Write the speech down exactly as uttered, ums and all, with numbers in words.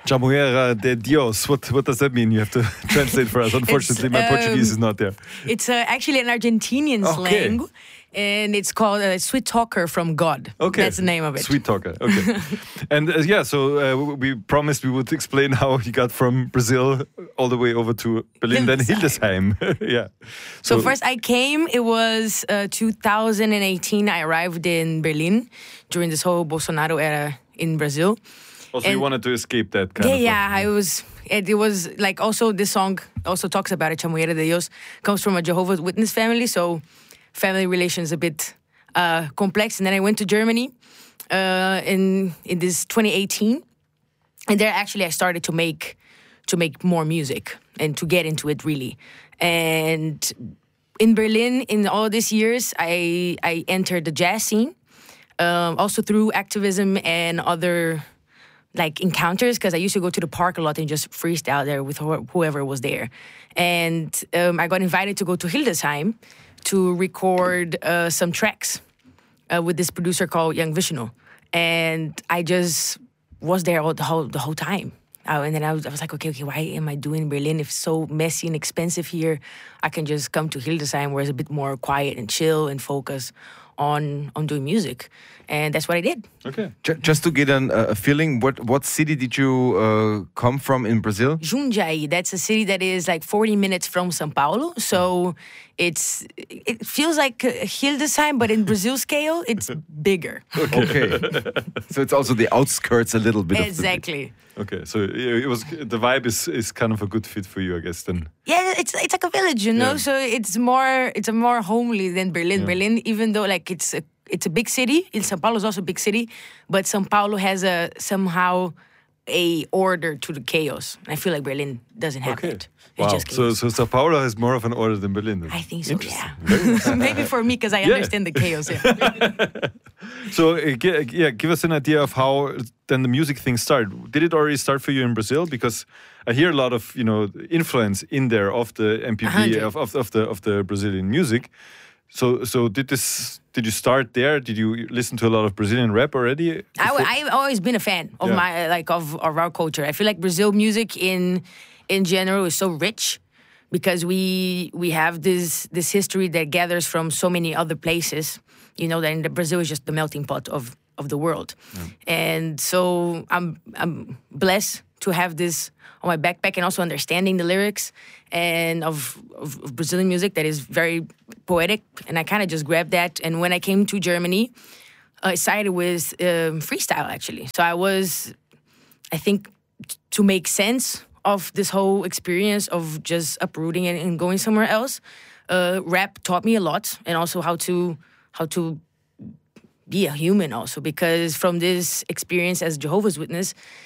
Capoeira de Dios. What what does that mean? You have to translate for us. Unfortunately, my um, Portuguese is not there. It's uh, actually an Argentinian Okay. slang, and it's called uh, "sweet talker from God." Okay, That's the name of it. Sweet talker. Okay, and uh, yeah, so uh, we promised we would explain how you got from Brazil all the way over to Berlin, then Hildesheim. yeah. So, first I came, it was uh, two thousand eighteen. I arrived in Berlin during this whole Bolsonaro era in Brazil. Also, you and- wanted to escape that kind Yeah, of. yeah, I was. It, it was like also this song also talks about it. Capoeira de Dios comes from a Jehovah's Witness family, so family relations a bit uh, complex. And then I went to Germany uh, in in this twenty eighteen, and there actually I started to make to make more music and to get into it really. And in Berlin, in all these years, I I entered the jazz scene, um, also through activism and other like encounters, because I used to go to the park a lot and just freestyle there with wh- whoever was there. And um, I got invited to go to Hildesheim to record uh, some tracks uh, with this producer called Young Vishnu. And I just was there all the whole the whole time. Uh, and then I was, I was like, okay, okay, why am I doing Berlin? If it's so messy and expensive here, I can just come to Hildesheim where it's a bit more quiet and chill and focus on on doing music. And that's what I did. Okay. Ju- Just to get an, uh, a feeling, what what city did you uh, come from in Brazil? Jundiaí, that's a city that is like forty minutes from São Paulo. So it's it feels like uh, Hildesheim, but in Brazil scale, it's bigger. Okay. So it's also the outskirts a little bit. Of the, Exactly. Okay, so it was the vibe is is kind of a good fit for you, I guess. Then. Yeah, it's it's like a village, you know. Yeah. So it's more it's a more homely than Berlin. Yeah. Berlin, even though like it's a it's a big city, in São Paulo is also a big city, but São Paulo has a somehow a order to the chaos. I feel like Berlin doesn't have Okay. it. It's Wow. just So chaos. so Sao Paulo has more of an order than Berlin. Then. I think so. Interesting. Yeah. Maybe for me because I Yeah. understand the chaos. Yeah. So uh, gi- yeah, give us an idea of how then the music thing started. Did it already start for you in Brazil? Because I hear a lot of you know influence in there of the M P A B hundred. of, of of the of the Brazilian music. So so did this? Did you start there? Did you listen to a lot of Brazilian rap already? I, before? I've always been a fan of Yeah. my like of, of our culture. I feel like Brazil music in in general is so rich because we we have this this history that gathers from so many other places. You know that in the Brazil is just the melting pot of of the world, and so I'm I'm blessed to have this on my backpack and also understanding the lyrics and of, of, of Brazilian music that is very poetic. And I kind of just grabbed that. And when I came to Germany, I started with um, freestyle, actually. So I was, I think, t- to make sense of this whole experience of just uprooting and, and going somewhere else, uh, rap taught me a lot, and also how to how to be a human also, because from this experience as Jehovah's Witness